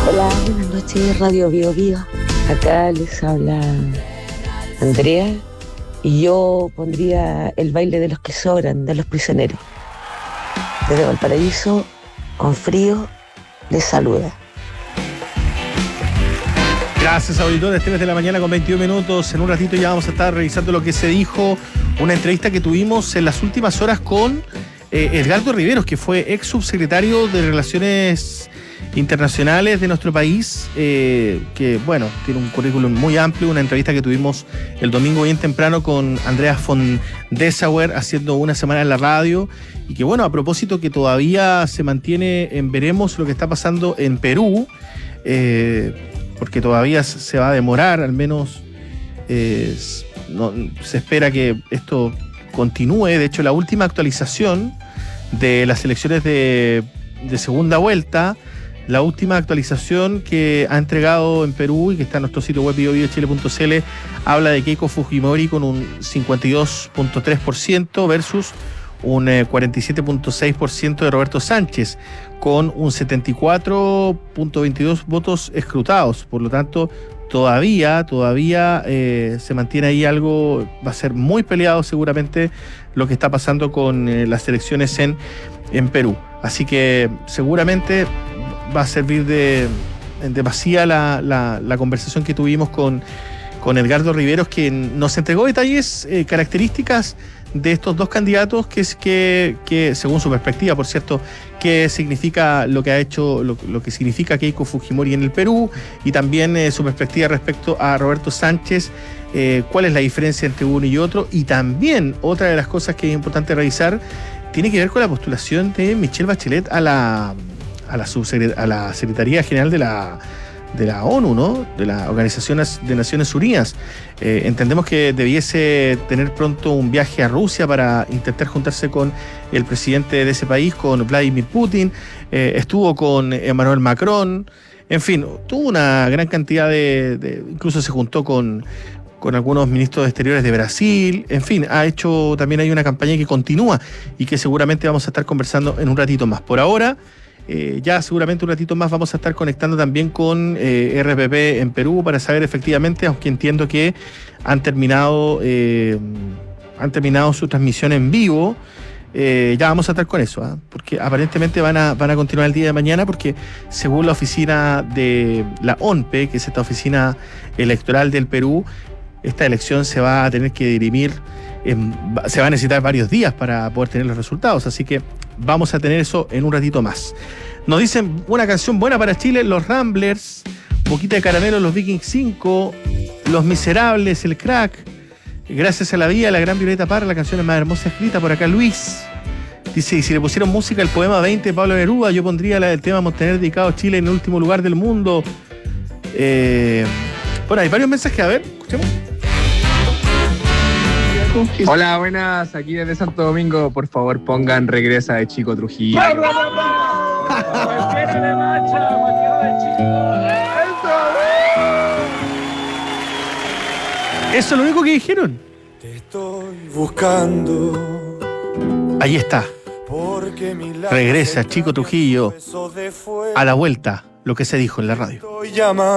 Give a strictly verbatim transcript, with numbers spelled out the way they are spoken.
Hola, buenas noches, Radio Bio Bio. Acá les habla Andrea y yo pondría el baile de los que sobran, de los prisioneros. Desde Valparaíso, con frío, les saluda. Gracias, auditores. tres de la mañana con veintidós minutos. En un ratito ya vamos a estar revisando lo que se dijo, una entrevista que tuvimos en las últimas horas con eh, Edgardo Riveros, que fue ex subsecretario de Relaciones Internacionales de nuestro país, eh, que, bueno, tiene un currículum muy amplio. Una entrevista que tuvimos el domingo bien temprano con Andreas von Dessauer, haciendo una semana en la radio, y que, bueno, a propósito que todavía se mantiene en veremos lo que está pasando en Perú, eh, porque todavía se va a demorar, al menos eh, no, se espera que esto continúe. De hecho, la última actualización de las elecciones de, de segunda vuelta, la última actualización que ha entregado en Perú y que está en nuestro sitio web bio bio chile punto c l, habla de Keiko Fujimori con un cincuenta y dos punto tres por ciento versus un eh, cuarenta y siete punto seis por ciento de Roberto Sánchez, con un setenta y cuatro punto veintidós votos escrutados. Por lo tanto, todavía, todavía eh, se mantiene ahí algo, va a ser muy peleado seguramente lo que está pasando con eh, las elecciones en, en Perú. Así que seguramente va a servir de en demasía la, la, la conversación que tuvimos con, con Edgardo Riveros, que nos entregó detalles, eh, características de estos dos candidatos, que es que, que según su perspectiva, por cierto, qué significa lo que ha hecho, lo, lo que significa Keiko Fujimori en el Perú, y también eh, su perspectiva respecto a Roberto Sánchez, eh, cuál es la diferencia entre uno y otro. Y también otra de las cosas que es importante revisar tiene que ver con la postulación de Michelle Bachelet a la a la, subsecret- a la Secretaría General de la de la ONU, ¿no? De la Organización de Naciones Unidas. Eh, entendemos que debiese tener pronto un viaje a Rusia para intentar juntarse con el presidente de ese país, con Vladimir Putin. Eh, estuvo con Emmanuel Macron. En fin, tuvo una gran cantidad de... de incluso se juntó con, con algunos ministros de Exteriores de Brasil. En fin, ha hecho... También hay una campaña que continúa y que seguramente vamos a estar conversando en un ratito más. Por ahora... Eh, ya seguramente un ratito más vamos a estar conectando también con eh, R P P en Perú para saber efectivamente, aunque entiendo que han terminado eh, han terminado su transmisión en vivo. Eh, ya vamos a estar con eso, ¿eh? Porque aparentemente van a, van a continuar el día de mañana, porque según la oficina de la O N P E, que es esta oficina electoral del Perú, esta elección se va a tener que dirimir, en, se va a necesitar varios días para poder tener los resultados, así que vamos a tener eso en un ratito más. Nos dicen una canción buena para Chile, los Ramblers, Boquita de Caramelo, los Vikings cinco, Los Miserables, el Crack, Gracias a la Vida, la Gran Violeta Parra, la canción es más hermosa escrita por acá Luis. Dice, y si le pusieron música al poema veinte de Pablo Neruda, yo pondría la del tema Montaner dedicado a Chile en el último lugar del mundo. Eh, bueno, hay varios mensajes, a ver, escuchemos. Hola, buenas, aquí desde Santo Domingo. Por favor, pongan Regresa de Chico Trujillo. Eso es lo único que dijeron. Te estoy buscando. Ahí está. Regresa Chico Trujillo. A la vuelta, lo que se dijo en la radio.